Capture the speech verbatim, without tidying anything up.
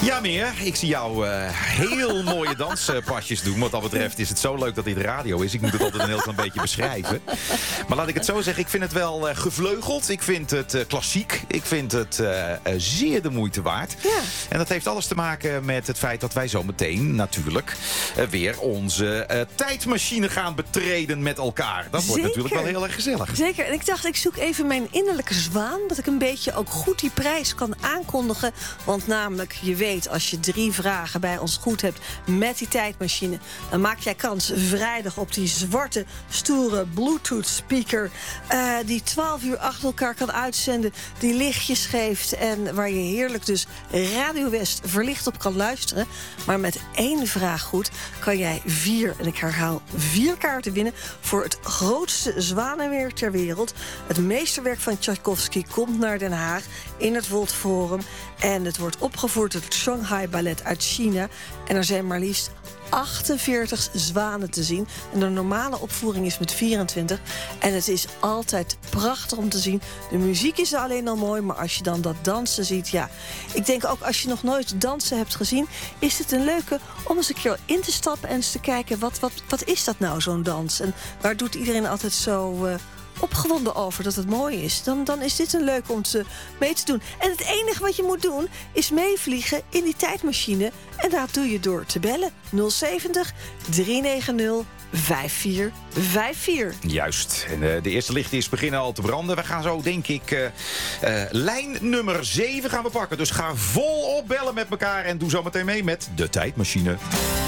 Ja, meer. Ik zie jou uh, heel mooie danspasjes doen. Wat dat betreft is het zo leuk dat dit radio is. Ik moet het altijd een heel klein beetje beschrijven. Maar laat ik het zo zeggen, ik vind het wel uh, gevleugeld. Ik vind het uh, klassiek. Ik vind het uh, uh, zeer de moeite waard. Ja. En dat heeft alles te maken met het feit dat wij zo meteen natuurlijk uh, weer onze uh, tijdmachine gaan betreden met elkaar. Dat wordt Zeker. natuurlijk wel heel erg gezellig. Zeker. En ik dacht, ik zoek even mijn innerlijke zwaan. Dat ik een beetje ook goed die prijs kan aankondigen. Want namelijk, je weet, als je drie vragen bij ons goed hebt met die tijdmachine, dan maak jij kans vrijdag op die zwarte, stoere Bluetooth speaker. Uh, die twaalf uur achter elkaar kan uitzenden. Die lichtjes geeft. En waar je heerlijk dus Radio West verlicht op kan luisteren. Maar met één vraag goed kan jij vier, en ik herhaal, vier kaarten winnen voor het grootste zwanenweer ter wereld. Het meesterwerk van Tchaikovsky komt naar Den Haag in het Volt Forum. En het wordt opgevoerd door het Shanghai Ballet uit China. En er zijn maar liefst achtenveertig zwanen te zien. En de normale opvoering is met vierentwintig. En het is altijd prachtig om te zien. De muziek is alleen al mooi, maar als je dan dat dansen ziet, ja. Ik denk ook, als je nog nooit dansen hebt gezien, is het een leuke om eens een keer in te stappen en eens te kijken, wat, wat, wat is dat nou, zo'n dans? En waar doet iedereen altijd zo Uh, opgewonden over dat het mooi is, dan, dan is dit een leuk om te, mee te doen. En het enige wat je moet doen is meevliegen in die tijdmachine. En dat doe je door te bellen. nul zeventig, driehonderdnegentig, vijftig vijftig. Juist. En uh, de eerste lichtjes beginnen al te branden. We gaan zo, denk ik, uh, uh, lijn nummer zeven gaan we pakken. Dus ga volop bellen met elkaar en doe zo meteen mee met de tijdmachine.